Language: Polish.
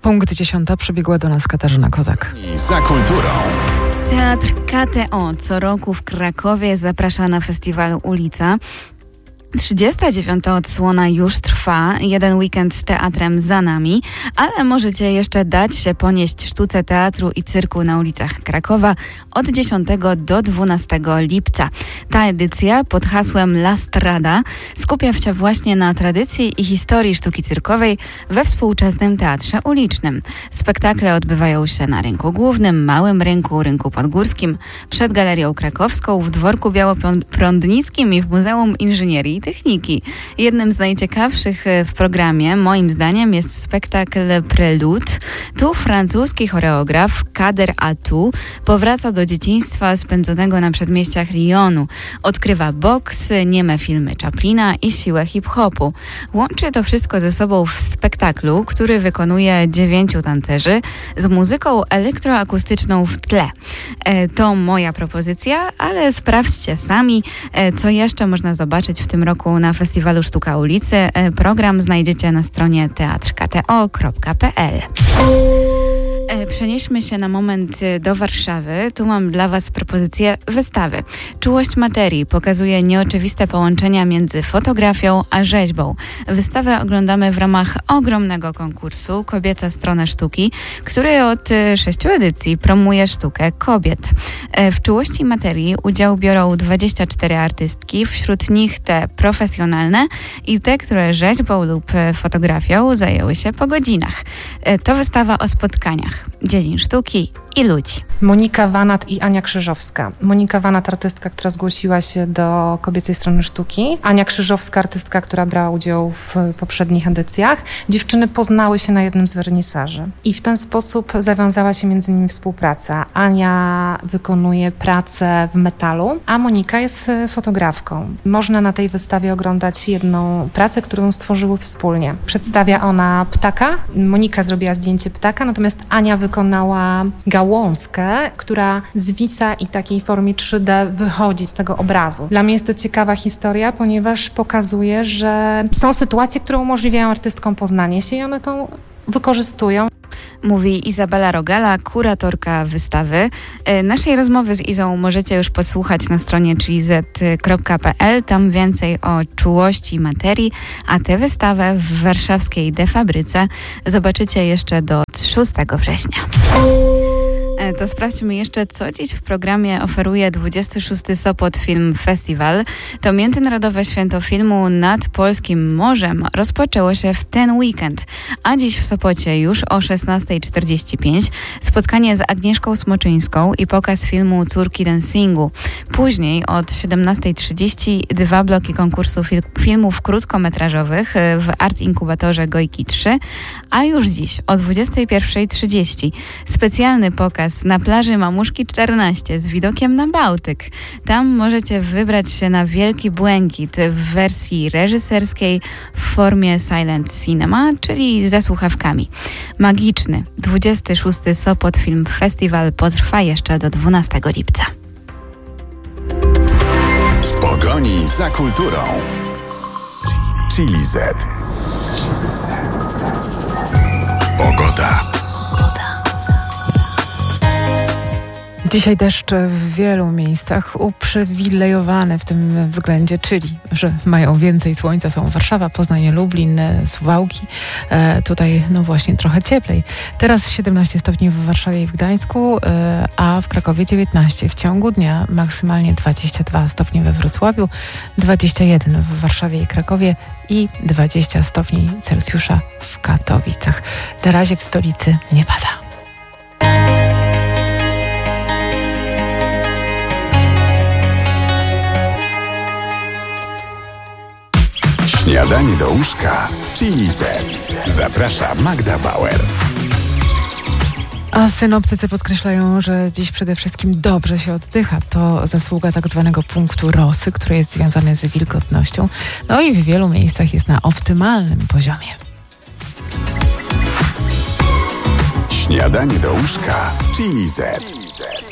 Punkt 10 przybiegła do nas Katarzyna Kozak. I za kulturą. Teatr KTO co roku w Krakowie zaprasza na festiwal Ulica. 39. odsłona już trwa, jeden weekend z teatrem za nami, ale możecie jeszcze dać się ponieść sztuce teatru i cyrku na ulicach Krakowa od 10 do 12 lipca. Ta edycja pod hasłem La Strada skupia się właśnie na tradycji i historii sztuki cyrkowej we współczesnym teatrze ulicznym. Spektakle odbywają się na Rynku Głównym, Małym Rynku, Rynku Podgórskim, przed Galerią Krakowską, w Dworku Białoprądnickim i w Muzeum Inżynierii i Techniki. Jednym z najciekawszych w programie, moim zdaniem, jest spektakl Prelude. Tu francuski choreograf Kader Atou powraca do dzieciństwa spędzonego na przedmieściach Lyonu. Odkrywa boks, nieme filmy Chaplina i siłę hip-hopu. Łączy to wszystko ze sobą w spektaklu, który wykonuje 9 tancerzy z muzyką elektroakustyczną w tle. To moja propozycja, ale sprawdźcie sami, co jeszcze można zobaczyć w tym roku na Festiwalu Sztuka Ulicy. Program znajdziecie na stronie teatrkto.pl. Przenieśmy się na moment do Warszawy. Tu mam dla Was propozycję wystawy. Czułość materii pokazuje nieoczywiste połączenia między fotografią a rzeźbą. Wystawę oglądamy w ramach ogromnego konkursu Kobieca Strona Sztuki, który od 6 edycji promuje sztukę kobiet. W czułości materii udział biorą 24 artystki, wśród nich te profesjonalne i te, które rzeźbą lub fotografią zajęły się po godzinach. To wystawa o spotkaniach dziedzin sztuki i ludzi. Monika Wanat i Ania Krzyżowska. Monika Wanat, artystka, która zgłosiła się do Kobiecej Strony Sztuki. Ania Krzyżowska, artystka, która brała udział w poprzednich edycjach. Dziewczyny poznały się na jednym z wernisaży i w ten sposób zawiązała się między nimi współpraca. Ania wykonuje pracę w metalu, a Monika jest fotografką. Można na tej wystawie oglądać jedną pracę, którą stworzyły wspólnie. Przedstawia ona ptaka. Monika zrobiła zdjęcie ptaka, natomiast Ania wykonała gałązkę, która z wica i takiej formie 3D wychodzi z tego obrazu. Dla mnie jest to ciekawa historia, ponieważ pokazuje, że są sytuacje, które umożliwiają artystkom poznanie się i one to wykorzystują. Mówi Izabela Rogala, kuratorka wystawy. Naszej rozmowy z Izą możecie już posłuchać na stronie chiliz.pl. Tam więcej o czułości materii, a tę wystawę w warszawskiej De Fabryce zobaczycie jeszcze do 6 września. To sprawdźmy jeszcze, co dziś w programie oferuje 26. Sopot Film Festival. To międzynarodowe święto filmu nad polskim morzem rozpoczęło się w ten weekend, a dziś w Sopocie już o 16:45 spotkanie z Agnieszką Smoczyńską i pokaz filmu Córki dancingu. Później od 17:30 2 bloki konkursu filmów krótkometrażowych w Art Inkubatorze Gojki 3, a już dziś o 21:30 specjalny pokaz na plaży Mamuszki 14 z widokiem na Bałtyk. Tam możecie wybrać się na Wielki Błękit w wersji reżyserskiej w formie Silent Cinema, czyli ze słuchawkami. Magiczny 26. Sopot Film Festival potrwa jeszcze do 12 lipca. W pogoni za kulturą. Chiliz. Pogoda. Dzisiaj deszcz w wielu miejscach uprzywilejowany w tym względzie, czyli że mają więcej słońca, są Warszawa, Poznań, Lublin, Suwałki. Tutaj no właśnie trochę cieplej. Teraz 17 stopni w Warszawie i w Gdańsku, a w Krakowie 19. W ciągu dnia maksymalnie 22 stopnie we Wrocławiu, 21 w Warszawie i Krakowie i 20 stopni Celsjusza w Katowicach. Na razie w stolicy nie pada. Śniadanie do łóżka w Chiliz. Zaprasza Magda Bauer. A synoptycy podkreślają, że dziś przede wszystkim dobrze się oddycha. To zasługa tak zwanego punktu Rossy, który jest związany z wilgotnością. No i w wielu miejscach jest na optymalnym poziomie. Śniadanie do łóżka w Chiliz.